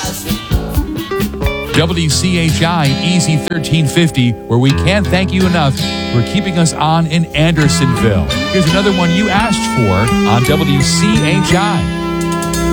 WCHI Easy 1350, where we can't thank you enough for keeping us on in Andersonville. Here's another one you asked for on WCHI.